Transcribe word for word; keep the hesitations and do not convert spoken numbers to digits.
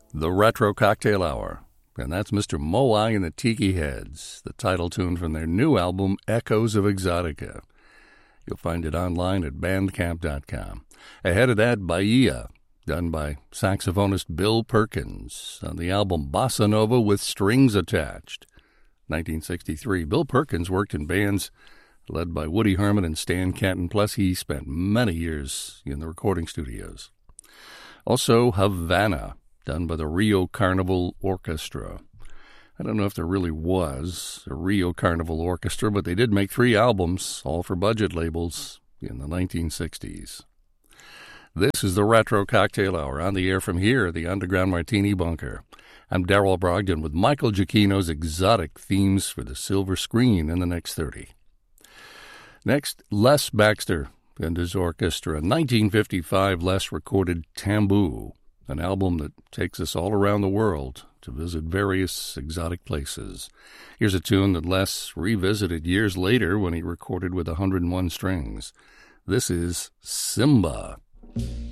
The Retro Cocktail Hour, and that's Mister Moai and the Tiki Heads, the title tune from their new album, Echoes of Exotica. You'll find it online at bandcamp dot com. Ahead of that, Bahia, done by saxophonist Bill Perkins on the album Bossa Nova with Strings Attached. nineteen sixty-three, Bill Perkins worked in bands led by Woody Herman and Stan Kenton, plus he spent many years in the recording studios. Also, Havana, done by the Rio Carnival Orchestra. I don't know if there really was a Rio Carnival Orchestra, but they did make three albums, all for budget labels, in the nineteen sixties. This is the Retro Cocktail Hour, on the air from here, the Underground Martini Bunker. I'm Darrell Brogdon with Michael Giacchino's exotic themes for the silver screen in the next thirty. Next, Les Baxter and his orchestra. In nineteen fifty-five, Les recorded Tamboo, an album that takes us all around the world to visit various exotic places. Here's a tune that Les revisited years later when he recorded with one hundred and one strings. This is Simba.